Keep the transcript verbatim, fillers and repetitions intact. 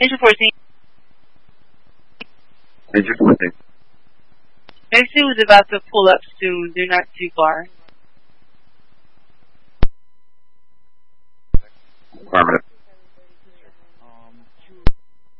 Major fourteen. Major fourteen. Next two is about to pull up soon. They're not too far.